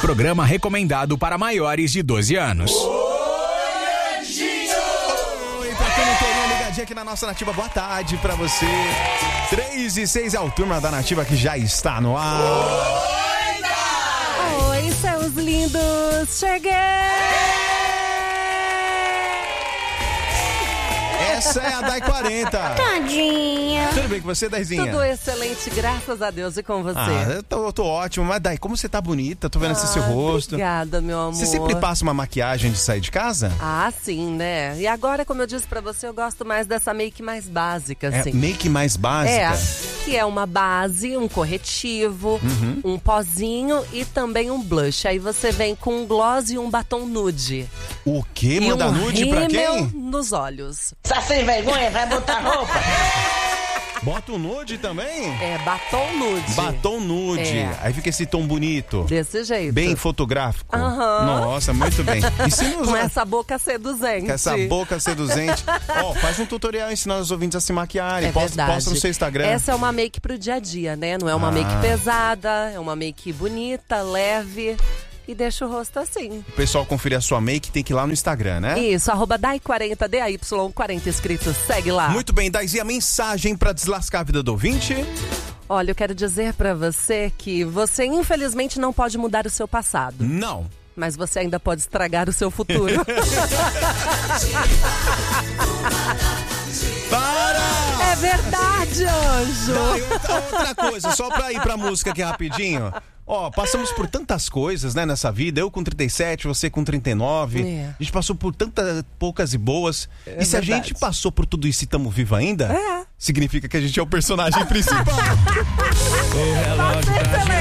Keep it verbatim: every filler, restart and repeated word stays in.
Programa recomendado para maiores de doze anos. Oi, Anjinho! Oi, pra quem não teria ligadinha aqui na nossa Nativa, boa tarde pra você. três e seis é o Turma da Nativa que já está no ar. Oi, Dai! Oi, seus lindos! Cheguei! Essa é a Dai quarenta. Tadinha. Tudo bem com você, Daizinha? Tudo excelente, graças a Deus, e com você? Ah, eu tô, eu tô ótimo, mas Dai, como você tá bonita, tô vendo esse seu Ah, rosto. Obrigada, meu amor. Você sempre passa uma maquiagem de sair de casa? Ah, sim, né? E agora, como eu disse pra você, eu gosto mais dessa make mais básica, É assim. make mais básica? É, que é uma base, um corretivo, Uhum. um pozinho e também um blush. Aí você vem com um gloss e um batom nude. O quê? E Manda um nude pra rímel quem? nos olhos. Tá sem vergonha? Vai botar roupa? Bota o nude também? É, batom nude. Batom nude. É. Aí fica esse tom bonito. Desse jeito. Bem fotográfico. Aham. Nossa, muito bem. E se nos... Com essa boca seduzente. Com essa boca seduzente. Ó, faz um tutorial ensinando os ouvintes a se maquiarem. É posta, verdade. posta no seu Instagram. Essa é uma make pro dia a dia, né? Não é uma Ah. make pesada, é uma make bonita, leve e deixa o rosto assim. O pessoal conferir a sua make tem que ir lá no Instagram, né? Isso, arroba Dai quarenta, D A Y quarenta inscritos, segue lá. Muito bem, Daizinha, a mensagem pra deslascar a vida do ouvinte? Olha, eu quero dizer pra você que você infelizmente não pode mudar o seu passado, Não. mas você ainda pode estragar o seu futuro. Para! É verdade, anjo. Dai, outra, outra coisa, só pra ir pra música aqui rapidinho. Ó, passamos por tantas coisas, né, nessa vida. Eu com trinta e sete, você com trinta e nove. É. A gente passou por tantas poucas e boas. É e se a verdade. gente passou por tudo isso e estamos vivos ainda, É. significa que a gente é o personagem principal. Tá excelente.